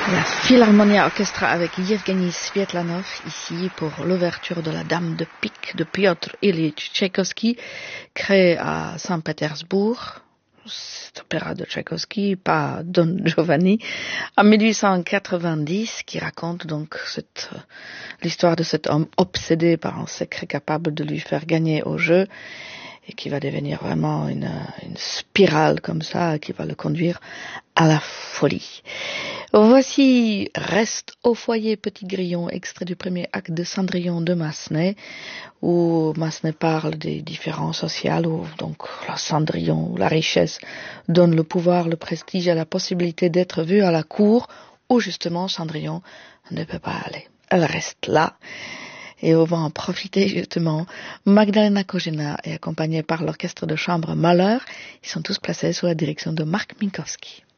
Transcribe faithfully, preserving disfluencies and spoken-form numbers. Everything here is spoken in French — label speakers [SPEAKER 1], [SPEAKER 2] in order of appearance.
[SPEAKER 1] La Philharmonia Orchestra avec Yevgeny Svietlanov, ici pour l'ouverture de la Dame de pique de Piotr Ilyich Tchaïkovski, créé à Saint-Pétersbourg. Cet opéra de Tchaïkovski, pas Don Giovanni, en mille huit cent quatre-vingt-dix, qui raconte donc cette, l'histoire de cet homme obsédé par un secret capable de lui faire gagner au jeu, et qui va devenir vraiment une, une spirale comme ça, qui va le conduire à la folie. Voici Reste au foyer, petit grillon, extrait du premier acte de Cendrillon de Massenet, où Massenet parle des différences sociales, où donc la Cendrillon, la richesse, donne le pouvoir, le prestige et la possibilité d'être vue à la cour, où justement Cendrillon ne peut pas aller. Elle reste là. Et on va en profiter justement. Magdalena Kozina est accompagnée par l'orchestre de chambre Mahler. Ils sont tous placés sous la direction de Marc Minkowski.